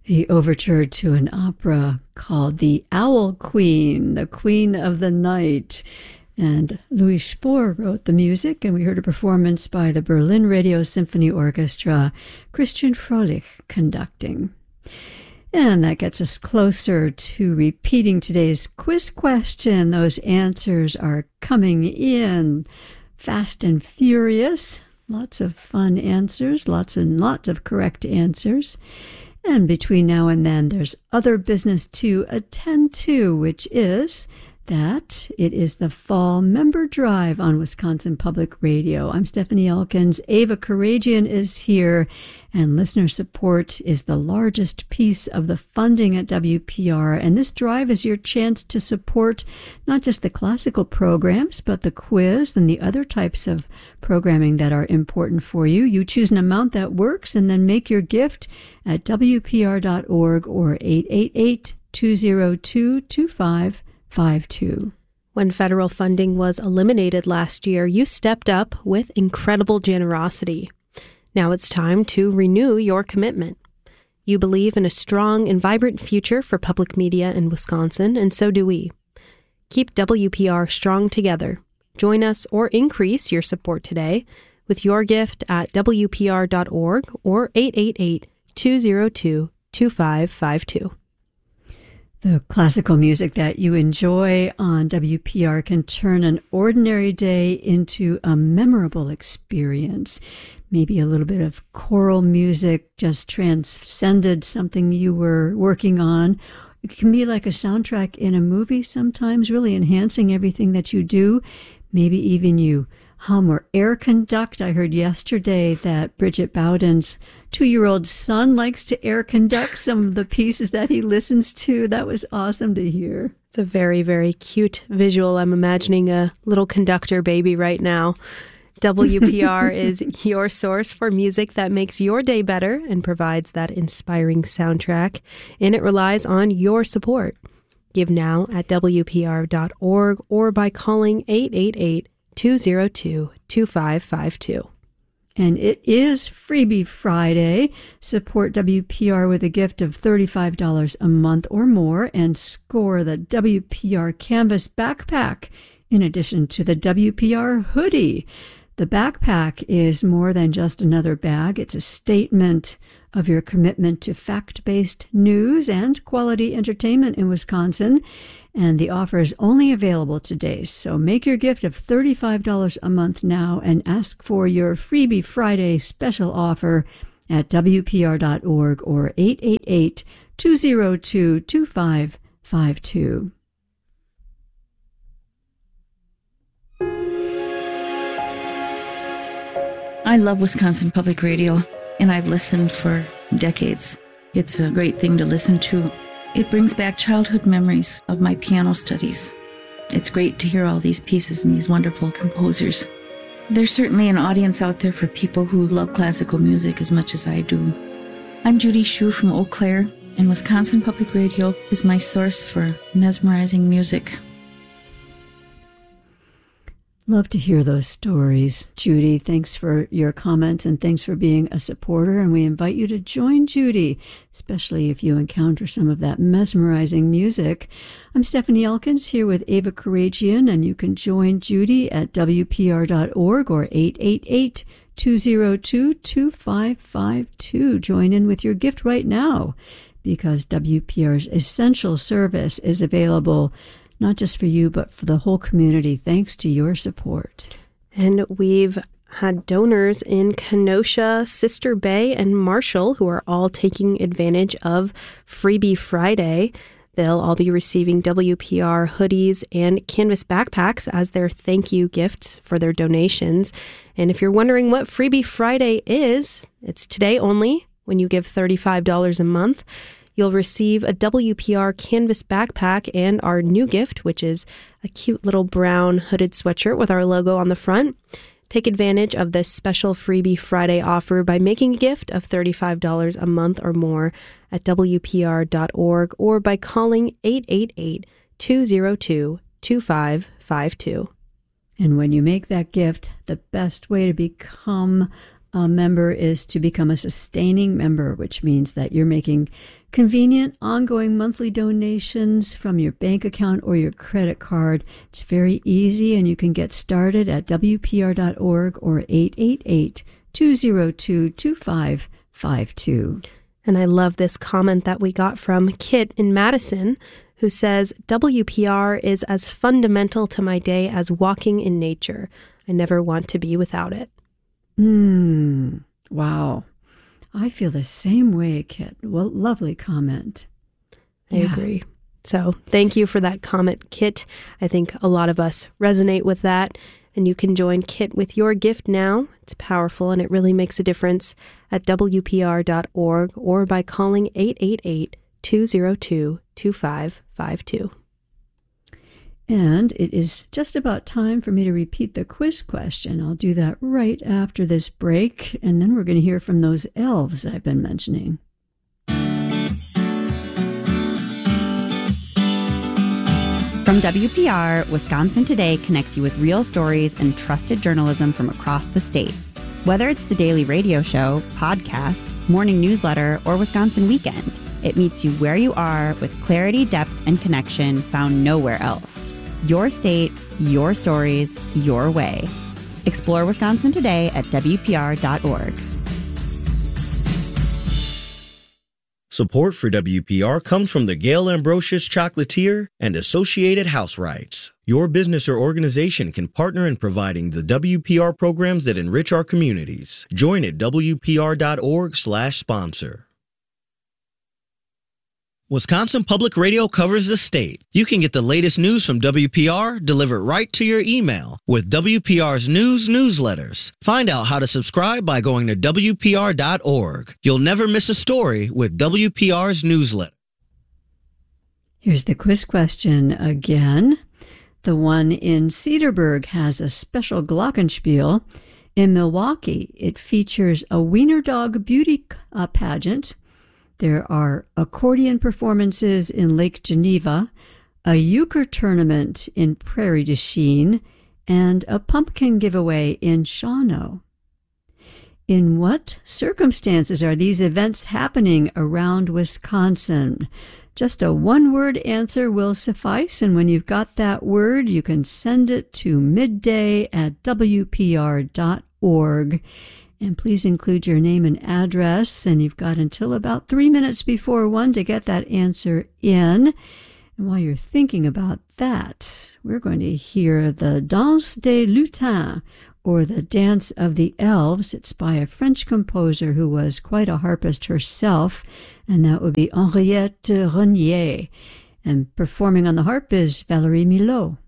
The overture to an opera called The Owl Queen, the Queen of the Night. And Louis Spohr wrote the music, and we heard a performance by the Berlin Radio Symphony Orchestra, Christian Froelich conducting. And that gets us closer to repeating today's quiz question. Those answers are coming in fast and furious. Lots of fun answers, lots and lots of correct answers. And between now and then, there's other business to attend to, which is that it is the Fall Member Drive on Wisconsin Public Radio. I'm Stephanie Elkins. Ava Karagian is here, and listener support is the largest piece of the funding at WPR. And this drive is your chance to support not just the classical programs, but the quiz and the other types of programming that are important for you. You choose an amount that works and then make your gift at WPR.org or 888-202-2552. When federal funding was eliminated last year, you stepped up with incredible generosity. Now it's time to renew your commitment. You believe in a strong and vibrant future for public media in Wisconsin, and so do we. Keep WPR strong together. Join us or increase your support today with your gift at WPR.org or 888-202-2552. The classical music that you enjoy on WPR can turn an ordinary day into a memorable experience. Maybe a little bit of choral music just transcended something you were working on. It can be like a soundtrack in a movie sometimes, really enhancing everything that you do. Maybe even you hum or air conduct. I heard yesterday that Bridget Bowden's 2-year-old son likes to air conduct some of the pieces that he listens to. That was awesome to hear. It's a very, very cute visual. I'm imagining a little conductor baby right now. WPR is your source for music that makes your day better and provides that inspiring soundtrack, and it relies on your support. Give now at WPR.org or by calling 888-202-2552. And it is Freebie Friday. Support WPR with a gift of $35 a month or more and score the WPR Canvas backpack in addition to the WPR hoodie. The backpack is more than just another bag. It's a statement of your commitment to fact-based news and quality entertainment in Wisconsin. And the offer is only available today. So make your gift of $35 a month now and ask for your Freebie Friday special offer at WPR.org or 888-202-2552. I love Wisconsin Public Radio, and I've listened for decades. It's a great thing to listen to. It brings back childhood memories of my piano studies. It's great to hear all these pieces and these wonderful composers. There's certainly an audience out there for people who love classical music as much as I do. I'm Judy Schuh from Eau Claire, and Wisconsin Public Radio is my source for mesmerizing music. Love to hear those stories, Judy. Thanks for your comments and thanks for being a supporter. And we invite you to join Judy, especially if you encounter some of that mesmerizing music. I'm Stephanie Elkins here with Ava Karagian, and you can join Judy at WPR.org or 888-202-2552. Join in with your gift right now because WPR's essential service is available not just for you, but for the whole community, thanks to your support. And we've had donors in Kenosha, Sister Bay, and Marshall who are all taking advantage of Freebie Friday. They'll all be receiving WPR hoodies and canvas backpacks as their thank you gifts for their donations. And if you're wondering what Freebie Friday is, it's today only. When you give $35 a month, you'll receive a WPR canvas backpack and our new gift, which is a cute little brown hooded sweatshirt with our logo on the front. Take advantage of this special Freebie Friday offer by making a gift of $35 a month or more at WPR.org or by calling 888-202-2552. And when you make that gift, the best way to become a member is to become a sustaining member, which means that you're making convenient, ongoing monthly donations from your bank account or your credit card. It's very easy, and you can get started at WPR.org or 888-202-2552. And I love this comment that we got from Kit in Madison, who says, WPR is as fundamental to my day as walking in nature. I never want to be without it. Wow. I feel the same way, Kit. Well, lovely comment. I agree. So thank you for that comment, Kit. I think a lot of us resonate with that. And you can join Kit with your gift now. It's powerful and it really makes a difference at WPR.org or by calling 888-202-2552. And it is just about time for me to repeat the quiz question. I'll do that right after this break, and then we're going to hear from those elves I've been mentioning. From WPR, Wisconsin Today connects you with real stories and trusted journalism from across the state. Whether it's the daily radio show, podcast, morning newsletter, or Wisconsin Weekend, it meets you where you are with clarity, depth, and connection found nowhere else. Your state, your stories, your way. Explore Wisconsin Today at WPR.org. Support for WPR comes from the Gail Ambrosius Chocolatier and Associated House Rights. Your business or organization can partner in providing the WPR programs that enrich our communities. Join at WPR.org/sponsor. Wisconsin Public Radio covers the state. You can get the latest news from WPR delivered right to your email with WPR's news newsletters. Find out how to subscribe by going to WPR.org. You'll never miss a story with WPR's newsletter. Here's the quiz question again. The one in Cedarburg has a special glockenspiel. In Milwaukee, it features a wiener dog beauty pageant. There are accordion performances in Lake Geneva, a euchre tournament in Prairie du Chien, and a pumpkin giveaway in Shawano. In what circumstances are these events happening around Wisconsin? Just a one-word answer will suffice, and when you've got that word, you can send it to midday@WPR.org. And please include your name and address, and you've got until about 3 minutes before 1 to get that answer in. And while you're thinking about that, we're going to hear the Danse des Lutins, or the Dance of the Elves. It's by a French composer who was quite a harpist herself, and that would be Henriette Renier. And performing on the harp is Valérie Milot.